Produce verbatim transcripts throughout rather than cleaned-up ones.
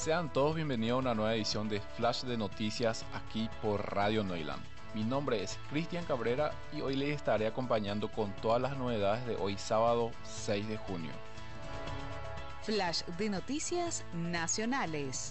Sean todos bienvenidos a una nueva edición de Flash de Noticias aquí por Radio Neuland. Mi nombre es Cristian Cabrera y hoy les estaré acompañando con todas las novedades de hoy sábado seis de junio. Flash de Noticias Nacionales.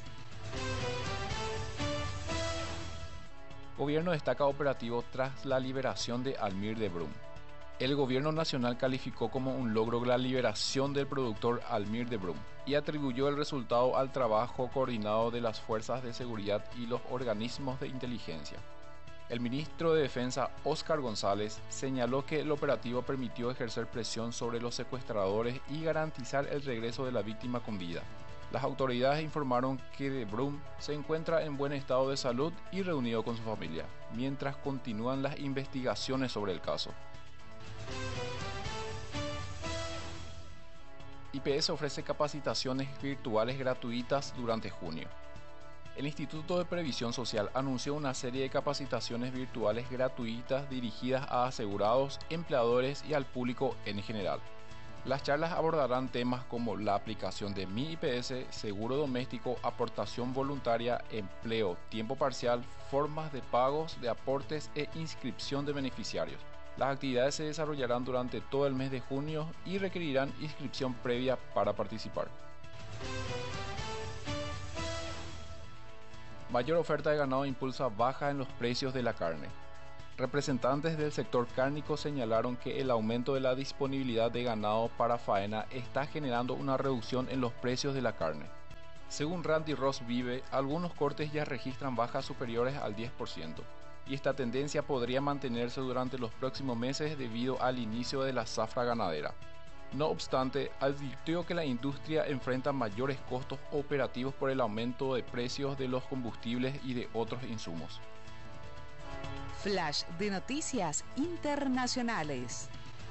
Gobierno destaca operativo tras la liberación de Almir de Brum. El gobierno nacional calificó como un logro la liberación del productor Almir de Brum y atribuyó el resultado al trabajo coordinado de las fuerzas de seguridad y los organismos de inteligencia. El ministro de Defensa, Óscar González, señaló que el operativo permitió ejercer presión sobre los secuestradores y garantizar el regreso de la víctima con vida. Las autoridades informaron que de Brum se encuentra en buen estado de salud y reunido con su familia, mientras continúan las investigaciones sobre el caso. I P S ofrece capacitaciones virtuales gratuitas durante junio. El Instituto de Previsión Social anunció una serie de capacitaciones virtuales gratuitas dirigidas a asegurados, empleadores y al público en general. Las charlas abordarán temas como la aplicación de Mi I P S, seguro doméstico, aportación voluntaria, empleo, tiempo parcial, formas de pagos de aportes e inscripción de beneficiarios. Las actividades se desarrollarán durante todo el mes de junio y requerirán inscripción previa para participar. Mayor oferta de ganado impulsa baja en los precios de la carne. Representantes del sector cárnico señalaron que el aumento de la disponibilidad de ganado para faena está generando una reducción en los precios de la carne. Según Randy Ross Vive, algunos cortes ya registran bajas superiores al diez por ciento. Y esta tendencia podría mantenerse durante los próximos meses debido al inicio de la zafra ganadera. No obstante, advirtió que la industria enfrenta mayores costos operativos por el aumento de precios de los combustibles y de otros insumos. Flash de Noticias Internacionales.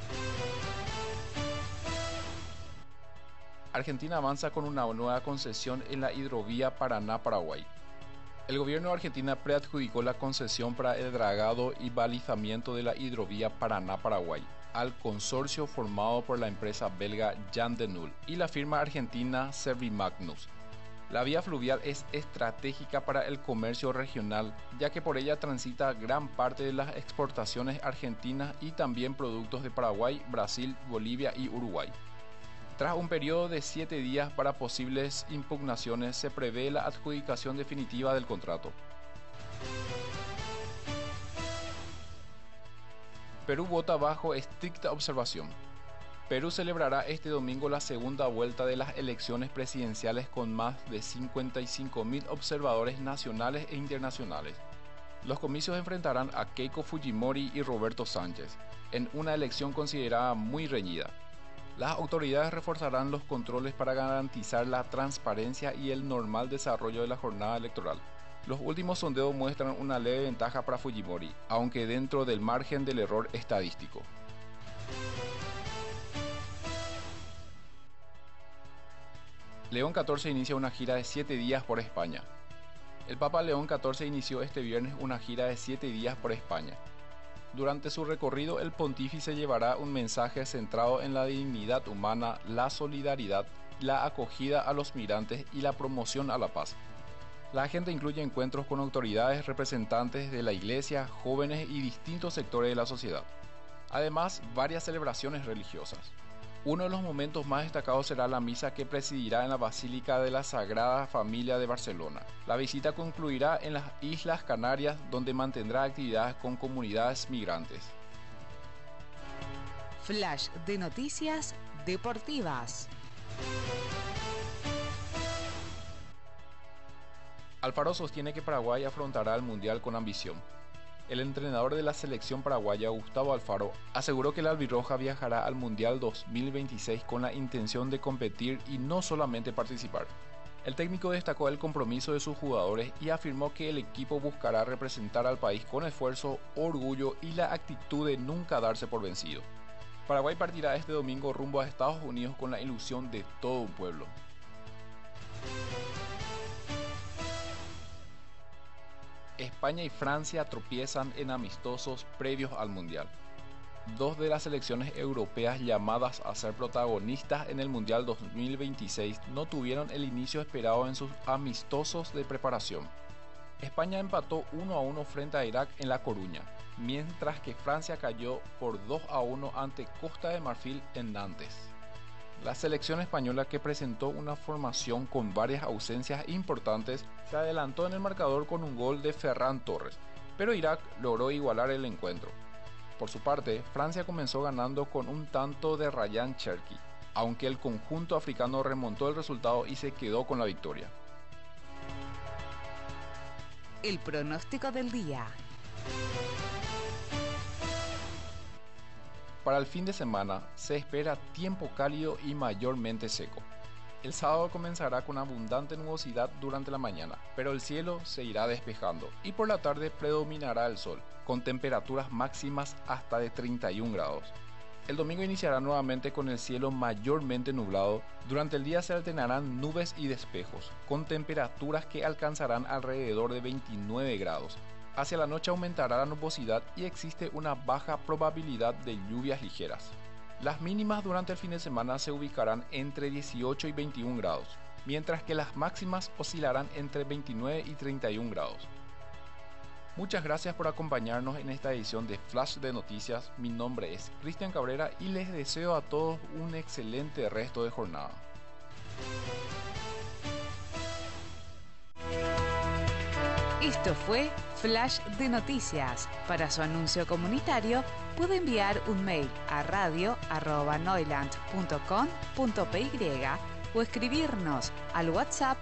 Argentina avanza con una nueva concesión en la hidrovía Paraná-Paraguay. El gobierno de Argentina preadjudicó la concesión para el dragado y balizamiento de la hidrovía Paraná-Paraguay al consorcio formado por la empresa belga Jan de Nul y la firma argentina Servimagnus. La vía fluvial es estratégica para el comercio regional, ya que por ella transita gran parte de las exportaciones argentinas y también productos de Paraguay, Brasil, Bolivia y Uruguay. Tras un periodo de siete días para posibles impugnaciones, se prevé la adjudicación definitiva del contrato. Perú vota bajo estricta observación. Perú celebrará este domingo la segunda vuelta de las elecciones presidenciales con más de cincuenta y cinco mil observadores nacionales e internacionales. Los comicios enfrentarán a Keiko Fujimori y Roberto Sánchez, en una elección considerada muy reñida. Las autoridades reforzarán los controles para garantizar la transparencia y el normal desarrollo de la jornada electoral. Los últimos sondeos muestran una leve ventaja para Fujimori, aunque dentro del margen del error estadístico. León catorce inicia una gira de siete días por España. El Papa León catorce inició este viernes una gira de siete días por España. Durante su recorrido, el pontífice llevará un mensaje centrado en la dignidad humana, la solidaridad, la acogida a los migrantes y la promoción a la paz. La agenda incluye encuentros con autoridades, representantes de la Iglesia, jóvenes y distintos sectores de la sociedad. Además, varias celebraciones religiosas. Uno de los momentos más destacados será la misa que presidirá en la Basílica de la Sagrada Familia de Barcelona. La visita concluirá en las Islas Canarias, donde mantendrá actividades con comunidades migrantes. Flash de Noticias Deportivas. Alfaro sostiene que Paraguay afrontará el Mundial con ambición. El entrenador de la selección paraguaya, Gustavo Alfaro, aseguró que la albirroja viajará al Mundial dos mil veintiséis con la intención de competir y no solamente participar. El técnico destacó el compromiso de sus jugadores y afirmó que el equipo buscará representar al país con esfuerzo, orgullo y la actitud de nunca darse por vencido. Paraguay partirá este domingo rumbo a Estados Unidos con la ilusión de todo un pueblo. España y Francia tropiezan en amistosos previos al Mundial. dos de las selecciones europeas llamadas a ser protagonistas en el Mundial dos mil veintiséis no tuvieron el inicio esperado en sus amistosos de preparación. España empató uno a uno frente a Irak en La Coruña, mientras que Francia cayó por dos a uno ante Costa de Marfil en Nantes. La selección española, que presentó una formación con varias ausencias importantes, se adelantó en el marcador con un gol de Ferran Torres, pero Irak logró igualar el encuentro. Por su parte, Francia comenzó ganando con un tanto de Ryan Cherki, aunque el conjunto africano remontó el resultado y se quedó con la victoria. El pronóstico del día. Para el fin de semana se espera tiempo cálido y mayormente seco. El sábado comenzará con abundante nubosidad durante la mañana, pero el cielo se irá despejando y por la tarde predominará el sol, con temperaturas máximas hasta de treinta y un grados. El domingo iniciará nuevamente con el cielo mayormente nublado. Durante el día se alternarán nubes y despejos, con temperaturas que alcanzarán alrededor de veintinueve grados. Hacia la noche aumentará la nubosidad y existe una baja probabilidad de lluvias ligeras. Las mínimas durante el fin de semana se ubicarán entre dieciocho y veintiún grados, mientras que las máximas oscilarán entre veintinueve y treinta y un grados. Muchas gracias por acompañarnos en esta edición de Flash de Noticias. Mi nombre es Cristian Cabrera y les deseo a todos un excelente resto de jornada. Esto fue Flash de Noticias. Para su anuncio comunitario, puede enviar un mail a radio arroba noiland punto com punto p y o escribirnos al WhatsApp